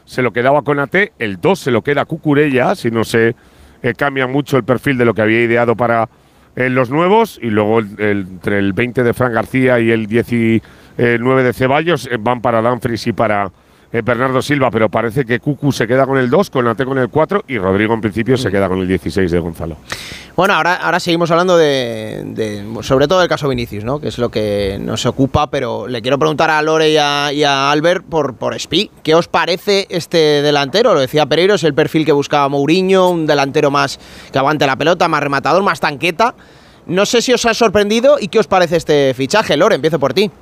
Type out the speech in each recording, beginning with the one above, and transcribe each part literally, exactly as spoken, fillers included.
se lo quedaba Konaté, el dos se lo queda Cucurella, si no se eh, cambia mucho el perfil de lo que había ideado para eh, los nuevos, y luego el, el, entre el veinte de Fran García y el diecinueve de Ceballos eh, van para Dumfries y para eh, Bernardo Silva, pero parece que Cucu se queda con el dos, Konaté con el cuatro y Rodrigo en principio se queda con el dieciséis de Gonzalo. Bueno, ahora, ahora seguimos hablando de, de, sobre todo del caso Vinicius, ¿no? Que es lo que nos ocupa, pero le quiero preguntar a Lore y a, y a Albert por, por Spi. ¿Qué os parece este delantero? Lo decía Pereiro, es el perfil que buscaba Mourinho, un delantero más que aguante la pelota, más rematador, más tanqueta. No sé si os ha sorprendido y qué os parece este fichaje. Lore, empiezo por ti.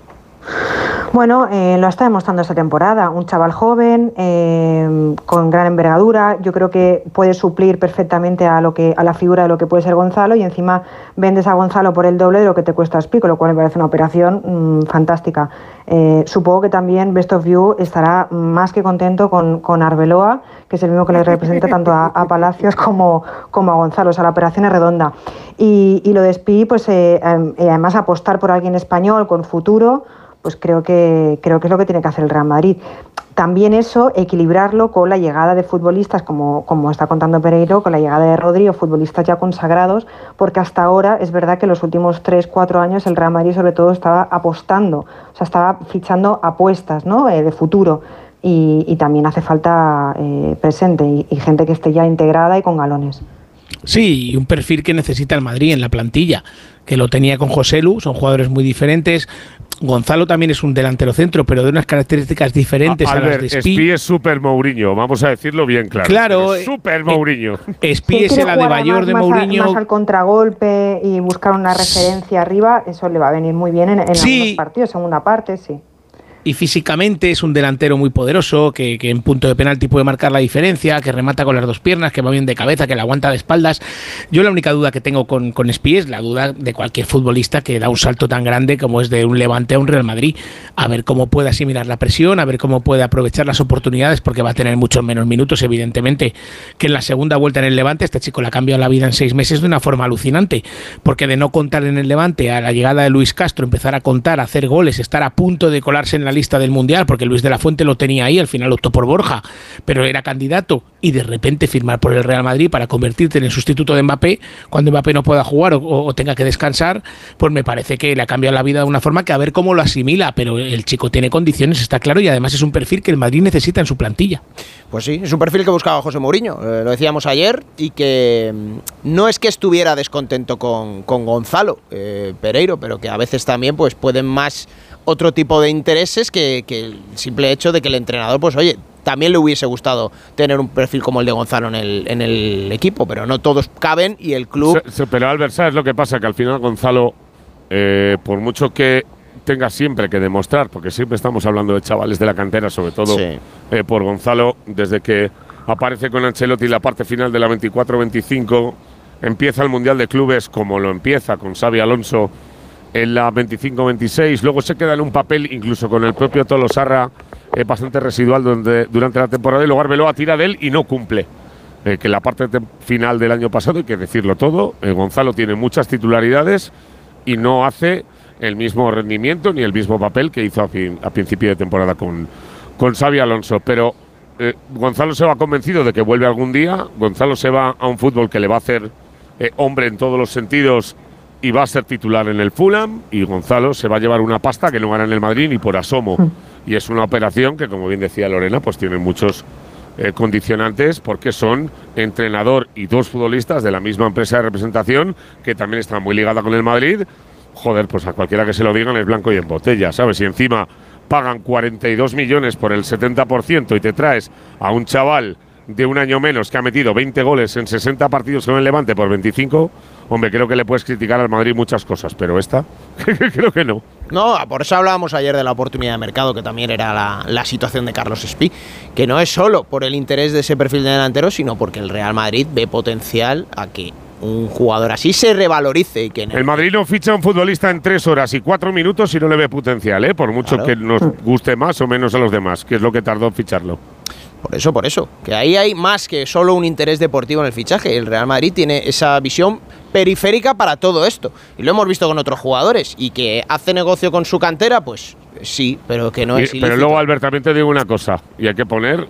Bueno, eh, lo está demostrando esta temporada. Un chaval joven, eh, con gran envergadura. Yo creo que puede suplir perfectamente a lo que a la figura de lo que puede ser Gonzalo, y encima vendes a Gonzalo por el doble de lo que te cuesta Spi, con lo cual me parece una operación mmm, fantástica. Eh, supongo que también Best of You estará más que contento con, con Arbeloa, que es el mismo que le representa tanto a, a Palacios como, como a Gonzalo. O sea, la operación es redonda. Y, y lo de Spi, pues eh, eh, además apostar por alguien español con futuro, pues creo que creo que es lo que tiene que hacer el Real Madrid. También eso, equilibrarlo con la llegada de futbolistas, como, como está contando Pereiro, con la llegada de Rodri, o futbolistas ya consagrados, porque hasta ahora es verdad que en los últimos tres cuatro años el Real Madrid sobre todo estaba apostando, o sea, estaba fichando apuestas, ¿no? eh, de futuro, y, y también hace falta eh, presente y, y gente que esté ya integrada y con galones. Sí, y un perfil que necesita el Madrid en la plantilla, que lo tenía con Joselu, son jugadores muy diferentes. Gonzalo también es un delantero centro, pero de unas características diferentes a, a Albert, las de Spi. Spi es súper Mourinho, vamos a decirlo bien claro. Claro, súper Mourinho. Eh, Spi es el adebayor de Mourinho. Más al contragolpe y buscar una referencia arriba, eso le va a venir muy bien en, en sí. algunos partidos, segunda parte, sí. Y físicamente es un delantero muy poderoso, que, que en punto de penalti puede marcar la diferencia, que remata con las dos piernas, que va bien de cabeza, que la aguanta de espaldas. Yo la única duda que tengo con, con Spi es la duda de cualquier futbolista que da un salto tan grande como es de un Levante a un Real Madrid. A ver cómo puede asimilar la presión, a ver cómo puede aprovechar las oportunidades, porque va a tener muchos menos minutos, evidentemente, que en la segunda vuelta en el Levante. Este chico le ha cambiado la vida en seis meses de una forma alucinante, porque de no contar en el Levante a la llegada de Luis Castro, empezar a contar, a hacer goles, estar a punto de colarse en la lista del Mundial, porque Luis de la Fuente lo tenía ahí, al final optó por Borja, pero era candidato, y de repente firmar por el Real Madrid para convertirte en el sustituto de Mbappé cuando Mbappé no pueda jugar o, o tenga que descansar, pues me parece que le ha cambiado la vida de una forma que a ver cómo lo asimila, pero el chico tiene condiciones, está claro, y además es un perfil que el Madrid necesita en su plantilla. Pues sí, es un perfil que buscaba José Mourinho, eh, lo decíamos ayer, y que no es que estuviera descontento con, con Gonzalo eh, Pereiro, pero que a veces también pues pueden más otro tipo de intereses que, que el simple hecho de que el entrenador, pues oye, también le hubiese gustado tener un perfil como el de Gonzalo en el, en el equipo, pero no todos caben y el club… Se, se, pero Albert, ¿sabes lo que pasa? Que al final Gonzalo, eh, por mucho que tenga siempre que demostrar, porque siempre estamos hablando de chavales de la cantera, sobre todo sí. eh, por Gonzalo, desde que aparece con Ancelotti la parte final de la veinticuatro veinticinco, empieza el Mundial de Clubes como lo empieza con Xabi Alonso en la veinticinco veintiséis, luego se queda en un papel incluso con el propio Tolosarra eh, bastante residual donde, durante la temporada, y luego Arbeloa tira de él y no cumple. Eh, que en la parte final del año pasado, hay que decirlo todo, eh, Gonzalo tiene muchas titularidades y no hace el mismo rendimiento ni el mismo papel que hizo a, fin, a principio de temporada con, con Xabi Alonso, pero eh, Gonzalo se va convencido de que vuelve algún día. Gonzalo se va a un fútbol que le va a hacer eh, hombre en todos los sentidos y va a ser titular en el Fulham, y Gonzalo se va a llevar una pasta que no gana en el Madrid ni por asomo. Mm. Y es una operación que, como bien decía Lorena, pues tiene muchos eh, condicionantes, porque son entrenador y dos futbolistas de la misma empresa de representación que también está muy ligada con el Madrid. Joder, pues a cualquiera que se lo digan es blanco y en botella, ¿sabes? Y encima pagan cuarenta y dos millones por el setenta por ciento y te traes a un chaval de un año menos que ha metido veinte goles en sesenta partidos con el Levante por veinticinco, hombre, creo que le puedes criticar al Madrid muchas cosas, pero esta, creo que no. No, por eso hablábamos ayer de la oportunidad de mercado, que también era la, la situación de Carlos Spi, que no es solo por el interés de ese perfil de delantero, sino porque el Real Madrid ve potencial a que un jugador así se revalorice. Y que el, el Madrid no ficha a un futbolista en tres horas y cuatro minutos y no le ve potencial, ¿eh? Por mucho claro. que nos guste más o menos a los demás, que es lo que tardó en ficharlo. Por eso, por eso, que ahí hay más que solo un interés deportivo en el fichaje. El Real Madrid tiene esa visión periférica para todo esto. Y lo hemos visto con otros jugadores. Y que hace negocio con su cantera, pues sí, pero que no y, es ilícito. Pero luego, Albert, también te digo una cosa. Y hay que poner